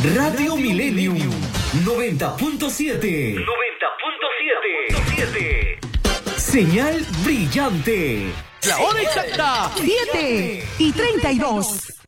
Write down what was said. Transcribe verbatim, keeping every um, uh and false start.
Radio Millennium noventa punto siete. noventa punto siete. Señal brillante. La hora exacta, siete y treinta y dos.